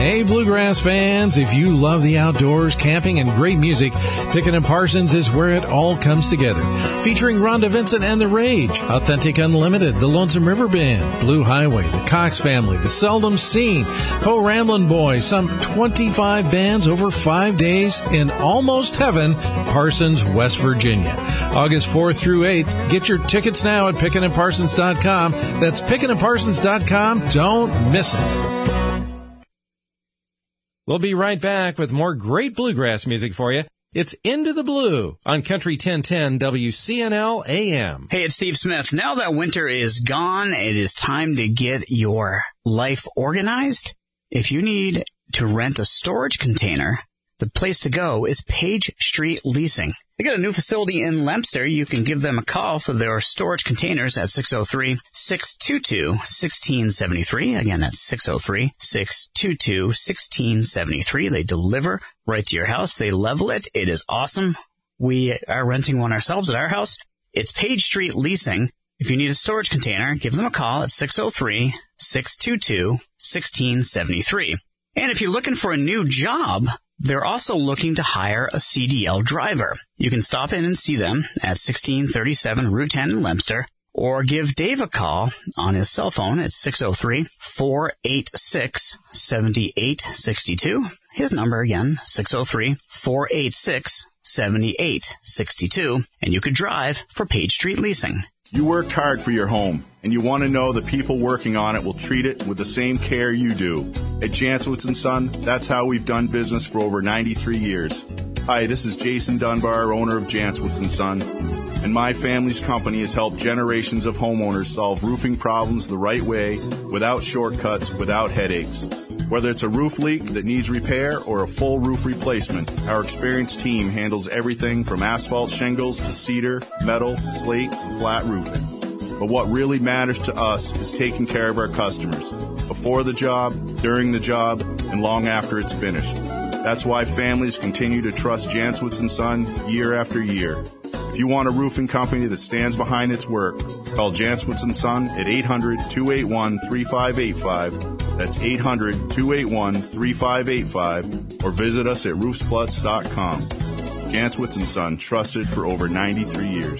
Hey, Bluegrass fans, if you love the outdoors, camping, and great music, Pickin' & Parsons is where it all comes together. Featuring Rhonda Vincent and The Rage, Authentic Unlimited, the Lonesome River Band, Blue Highway, the Cox Family, the Seldom Seen, Po Ramblin' Boys, some 25 bands over 5 days in almost heaven, Parsons, West Virginia. August 4th through 8th. Get your tickets now at pickinandparsons.com. That's pickinandparsons.com. Don't miss it. We'll be right back with more great bluegrass music for you. It's Into the Blue on Country 1010 WCNL AM. Hey, it's Steve Smith. Now that winter is gone, it is time to get your life organized. If you need to rent a storage container, the place to go is Page Street Leasing. They got a new facility in Leominster. You can give them a call for their storage containers at 603-622-1673. Again, that's 603-622-1673. They deliver right to your house. They level it. It is awesome. We are renting one ourselves at our house. It's Page Street Leasing. If you need a storage container, give them a call at 603-622-1673. And if you're looking for a new job, they're also looking to hire a CDL driver. You can stop in and see them at 1637 Route 10 in Leominster, or give Dave a call on his cell phone at 603-486-7862. His number again, 603-486-7862. And you could drive for Page Street Leasing. You worked hard for your home, and you want to know the people working on it will treat it with the same care you do. At Janswitz & Son, that's how we've done business for over 93 years. Hi, this is Jason Dunbar, owner of Janswitz & Son, and my family's company has helped generations of homeowners solve roofing problems the right way, without shortcuts, without headaches. Whether it's a roof leak that needs repair or a full roof replacement, our experienced team handles everything from asphalt shingles to cedar, metal, slate, and flat roofing. But what really matters to us is taking care of our customers, before the job, during the job, and long after it's finished. That's why families continue to trust Janswitz & Son year after year. If you want a roofing company that stands behind its work, call Janswitz & Son at 800-281-3585. That's 800-281-3585, or visit us at roofspluts.com. Janswitz & Son, trusted for over 93 years.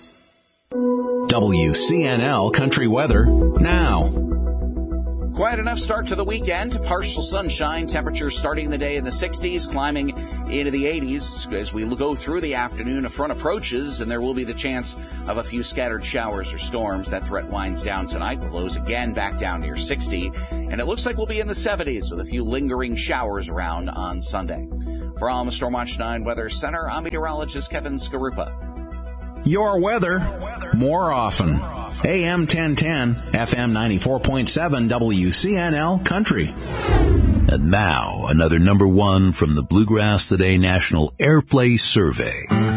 WCNL Country Weather now. Quiet enough start to the weekend. Partial sunshine. Temperatures starting the day in the 60s, climbing into the 80s. As we go through the afternoon, a front approaches, and there will be the chance of a few scattered showers or storms. That threat winds down tonight. The lows again back down near 60. And it looks like we'll be in the 70s with a few lingering showers around on Sunday. For Alma Stormwatch 9 Weather Center, I'm meteorologist Kevin Skarupa. Your weather more often. AM 1010, FM 94.7, WCNL Country. And now, another number one from the Bluegrass Today National Airplay Survey.